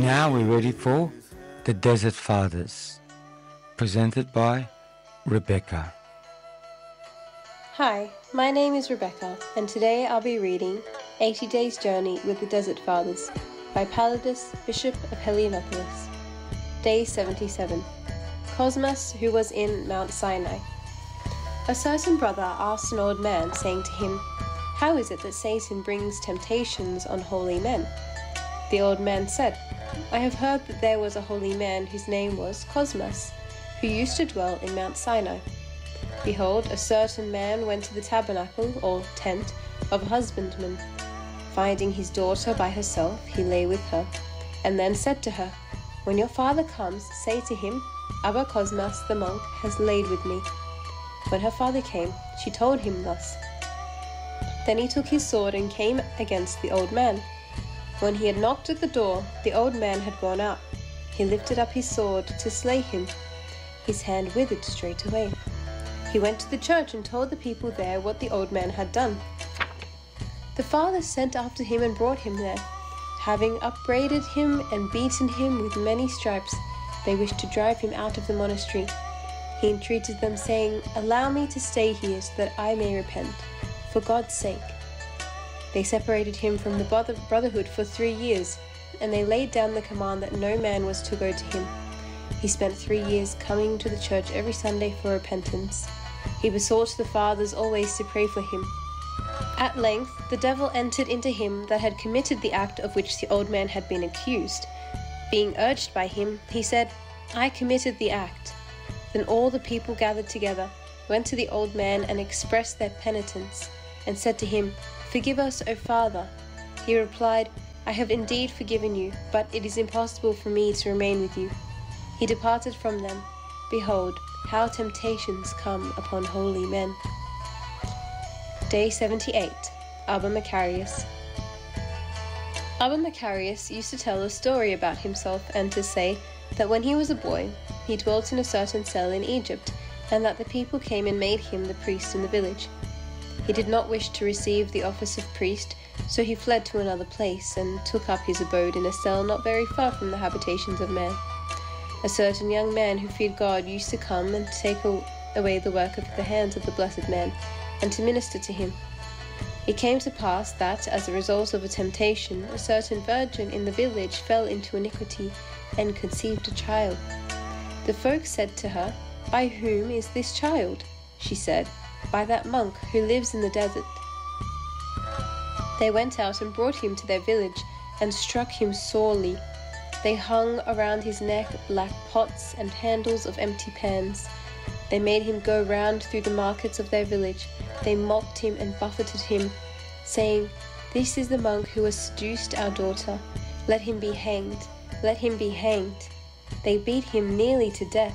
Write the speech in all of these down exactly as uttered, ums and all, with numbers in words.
Now we're ready for The Desert Fathers, presented by Rebecca. Hi, my name is Rebecca, and today I'll be reading eighty days Journey with the Desert Fathers by Palladius, Bishop of Heliopolis. Day seventy-seven. Cosmas, who was in Mount Sinai. A certain brother asked an old man, saying to him, "How is it that Satan brings temptations on holy men?" The old man said, "I have heard that there was a holy man whose name was Cosmas, who used to dwell in Mount Sinai. Behold, a certain man went to the tabernacle, or tent, of a husbandman. Finding his daughter by herself, he lay with her, and then said to her, 'When your father comes, say to him, Abba Cosmas the monk has laid with me.' When her father came, she told him thus. Then he took his sword and came against the old man. When he had knocked at the door, the old man had gone out. He lifted up his sword to slay him. His hand withered straight away. He went to the church and told the people there what the old man had done. The fathers sent after him and brought him there. Having upbraided him and beaten him with many stripes, they wished to drive him out of the monastery. He entreated them, saying, 'Allow me to stay here so that I may repent, for God's sake.' They separated him from the brotherhood for three years, and they laid down the command that no man was to go to him. He spent three years coming to the church every Sunday for repentance. He besought the fathers always to pray for him. At length, the devil entered into him that had committed the act of which the old man had been accused. Being urged by him, he said, 'I committed the act.' Then all the people gathered together, went to the old man and expressed their penitence, and said to him, 'Forgive us, O Father.' He replied, 'I have indeed forgiven you, but it is impossible for me to remain with you.' He departed from them. Behold, how temptations come upon holy men. Day seventy-eight. Abba Macarius. Abba Macarius used to tell a story about himself and to say that when he was a boy, he dwelt in a certain cell in Egypt, and that the people came and made him the priest in the village. He did not wish to receive the office of priest, so he fled to another place and took up his abode in a cell not very far from the habitations of man. A certain young man who feared God used to come and take away the work of the hands of the blessed man, and to minister to him. It came to pass that, as a result of a temptation, a certain virgin in the village fell into iniquity and conceived a child. The folk said to her, "By whom is this child?" She said, "By that monk who lives in the desert." They went out and brought him to their village and struck him sorely. They hung around his neck black pots and handles of empty pans. They made him go round through the markets of their village. They mocked him and buffeted him, saying, "This is the monk who has seduced our daughter. Let him be hanged. Let him be hanged." They beat him nearly to death.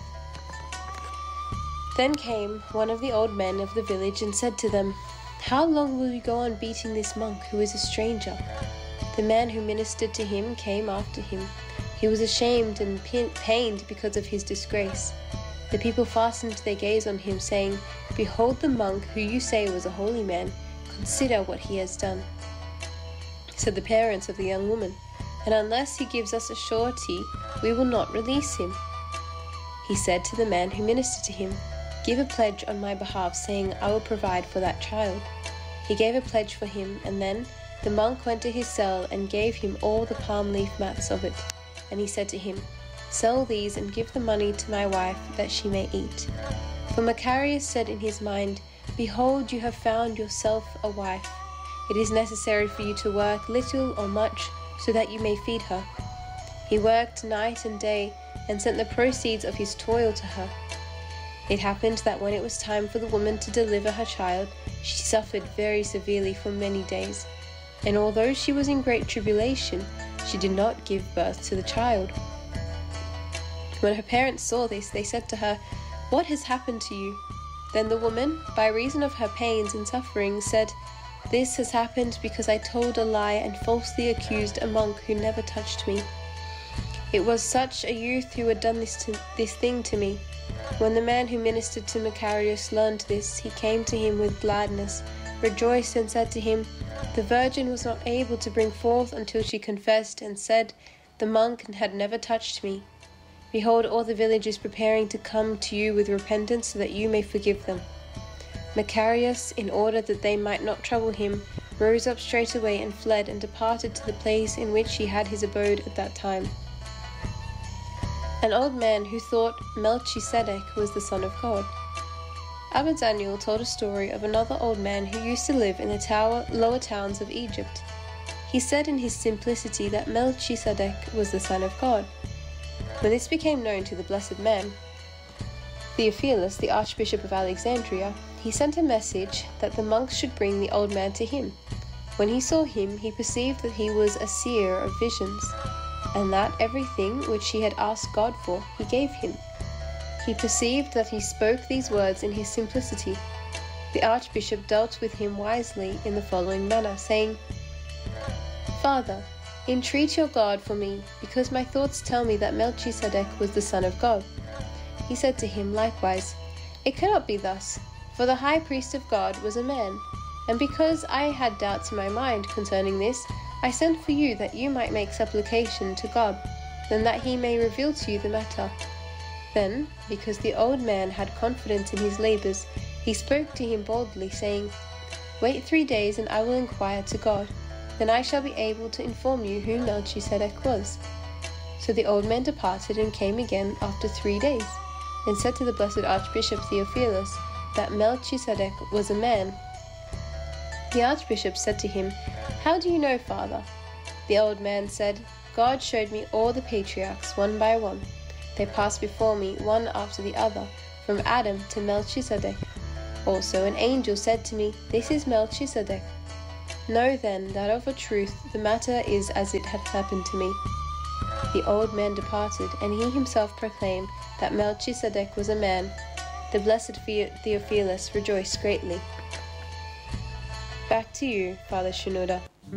Then came one of the old men of the village and said to them, "How long will you go on beating this monk who is a stranger?" The man who ministered to him came after him. He was ashamed and pained because of his disgrace. The people fastened their gaze on him, saying, "Behold the monk who you say was a holy man. Consider what he has done." Said the parents of the young woman, "And unless he gives us a surety, we will not release him." He said to the man who ministered to him, "Give a pledge on my behalf, saying, I will provide for that child." He gave a pledge for him, and then the monk went to his cell and gave him all the palm leaf mats of it. And he said to him, "Sell these and give the money to my wife, that she may eat." For Macarius said in his mind, "Behold, you have found yourself a wife. It is necessary for you to work little or much, so that you may feed her." He worked night and day, and sent the proceeds of his toil to her. It happened that when it was time for the woman to deliver her child, she suffered very severely for many days. And although she was in great tribulation, she did not give birth to the child. When her parents saw this, they said to her, "What has happened to you?" Then the woman, by reason of her pains and sufferings, said, "This has happened because I told a lie and falsely accused a monk who never touched me. It was such a youth who had done this, to, this thing to me." When the man who ministered to Macarius learned this, he came to him with gladness, rejoiced, and said to him, "The virgin was not able to bring forth until she confessed and said, the monk had never touched me. Behold, all the village is preparing to come to you with repentance so that you may forgive them." Macarius, in order that they might not trouble him, rose up straightway and fled and departed to the place in which he had his abode at that time. An old man who thought Melchizedek was the Son of God. Abba Daniel told a story of another old man who used to live in the tower, lower towns of Egypt. He said in his simplicity that Melchizedek was the Son of God. When this became known to the blessed man, Theophilus, the Archbishop of Alexandria, he sent a message that the monks should bring the old man to him. When he saw him, he perceived that he was a seer of visions, and that everything which he had asked God for, he gave him. He perceived that he spoke these words in his simplicity. The Archbishop dealt with him wisely in the following manner, saying, "Father, entreat your God for me, because my thoughts tell me that Melchizedek was the Son of God." He said to him likewise, "It cannot be thus, for the high priest of God was a man, and because I had doubts in my mind concerning this, I sent for you that you might make supplication to God, and that he may reveal to you the matter." Then, because the old man had confidence in his labours, he spoke to him boldly, saying, "Wait three days, and I will inquire to God. Then I shall be able to inform you who Melchizedek was." So the old man departed and came again after three days, and said to the blessed Archbishop Theophilus that Melchizedek was a man. The Archbishop said to him, "How do you know, Father?" The old man said, "God showed me all the patriarchs one by one. They passed before me one after the other, from Adam to Melchizedek. Also an angel said to me, 'This is Melchizedek.' Know then that of a truth the matter is as it had happened to me." The old man departed, and he himself proclaimed that Melchizedek was a man. The blessed Theophilus rejoiced greatly. Back to you, Father Shenouda.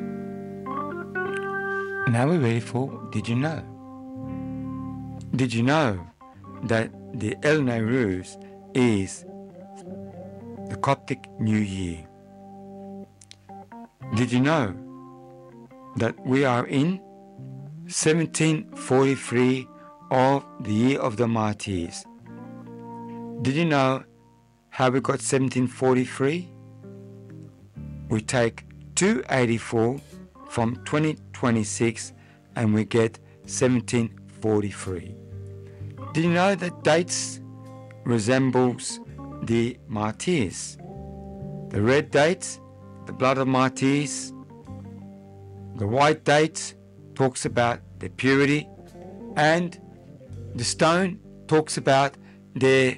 Now we're ready for Did You Know? Did you know that the El Nowruz is the Coptic New Year? Did you know that we are in seventeen forty-three of the Year of the Martyrs? Did you know how we got seventeen forty-three? We take two eighty-four from twenty twenty-six and we get seventeen forty-three. Did you know that dates resembles the martyrs? The red dates, the blood of martyrs. The white dates talks about their purity, and the stone talks about their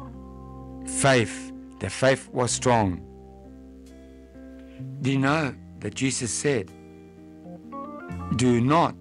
faith. Their faith was strong. Do you know that Jesus said, do not,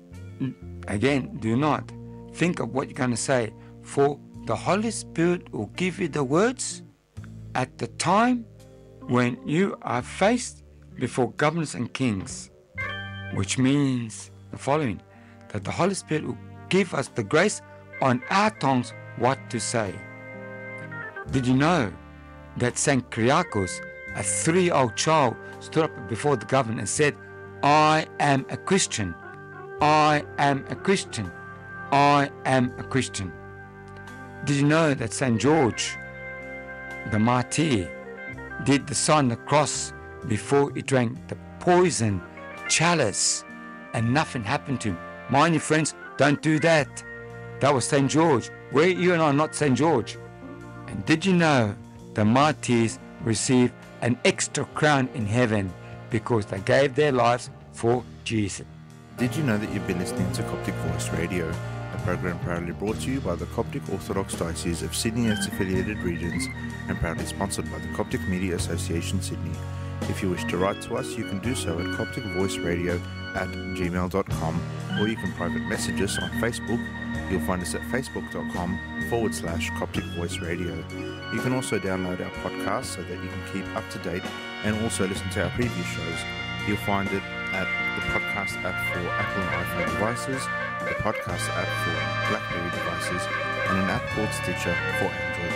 again, do not think of what you're going to say, for the Holy Spirit will give you the words at the time when you are faced before governors and kings, which means the following, that the Holy Spirit will give us the grace on our tongues what to say. Did you know that Saint Kyriakos, a three-year-old child, stood up before the governor and said, I am a Christian, I am a Christian, I am a Christian. Did you know that Saint George, the martyr, did the sign of the cross before he drank the poison chalice and nothing happened to him? Mind you, friends, don't do that. That was Saint George. Where you and I are not Saint George. And did you know the martyrs receive an extra crown in heaven because they gave their lives for Jesus? Did you know that you've been listening to Coptic Voice Radio, a program proudly brought to you by the Coptic Orthodox Diocese of Sydney and its affiliated regions, and proudly sponsored by the Coptic Media Association Sydney. If you wish to write to us, you can do so at coptic voice radio at gmail dot com, or you can private message us on Facebook. You'll find us at facebook.com forward slash Coptic Voice Radio. You can also download our podcast so that you can keep up to date and also listen to our previous shows. You'll find it at the podcast app for Apple and iPhone devices, the podcast app for BlackBerry devices, and an app called Stitcher for Android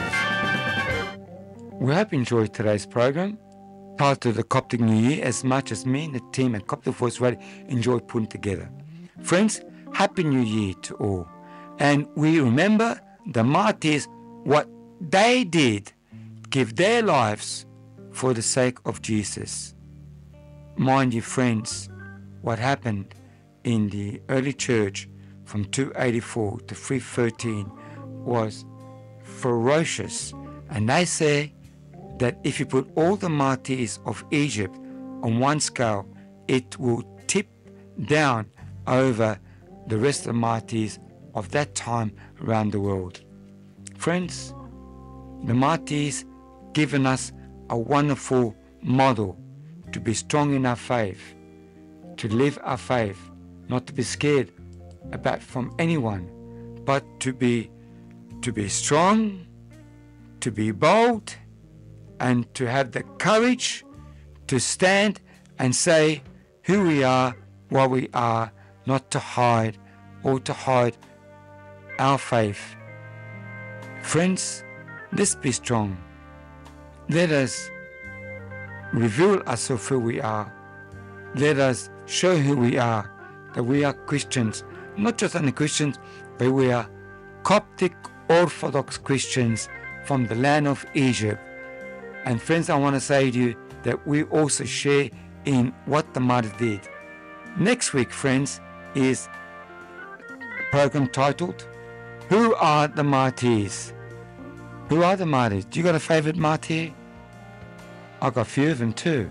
devices. We hope you enjoyed today's program, titled The Coptic New Year, as much as me and the team at Coptic Voice Radio enjoy putting together. Friends, Happy New Year to all. And we remember the martyrs, what they did, give their lives for the sake of Jesus. Mind you, friends, what happened in the early church from two eighty-four to three thirteen was ferocious. And they say that if you put all the martyrs of Egypt on one scale, it will tip down over the rest of the martyrs of that time around the world. Friends, the martyrs given us a wonderful model to be strong in our faith, to live our faith, not to be scared about from anyone, but to be to be strong, to be bold, and to have the courage to stand and say who we are, what we are, not to hide or to hide our faith. Friends, let's be strong. Let us reveal ourselves who we are. Let us show who we are, that we are Christians, not just only Christians, but we are Coptic Orthodox Christians from the land of Egypt. And friends, I want to say to you that we also share in what the martyrs did. Next week, friends, is a program titled, Who Are the Martyrs? Who are the martyrs? Do you got a favorite martyr? I've got a few of them too.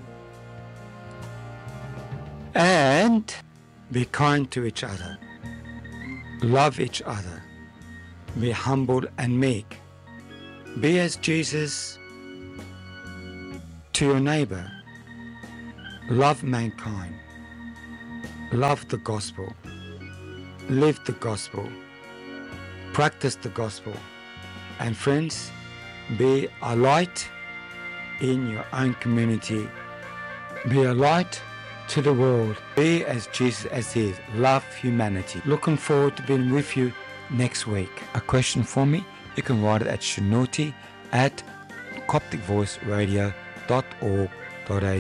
And be kind to each other. Love each other. Be humble and meek. Be as Jesus to your neighbor. Love mankind. Love the gospel. Live the gospel. Practice the gospel. And friends, be a light in your own community. Be a light to the world. Be as Jesus as he is. Love humanity. Looking forward to being with you next week. A question for me? You can write it at shanoti at coptic voice radio dot org dot a u.